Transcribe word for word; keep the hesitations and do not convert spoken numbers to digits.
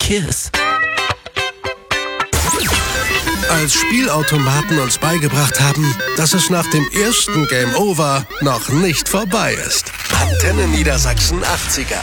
Kiss. Als Spielautomaten uns beigebracht haben, dass es nach dem ersten Game Over noch nicht vorbei ist. Antenne Niedersachsen achtziger.